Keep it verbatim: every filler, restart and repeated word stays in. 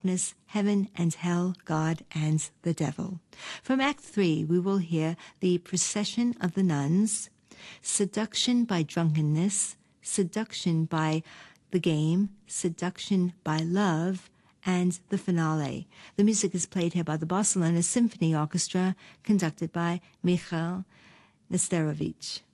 Heaven and Hell, God and the Devil. From Act Three, we will hear The Procession of the Nuns, Seduction by Drunkenness, Seduction by the Game, Seduction by Love, and the finale. The music is played here by the Barcelona Symphony Orchestra, conducted by Mikhail Nesterovich.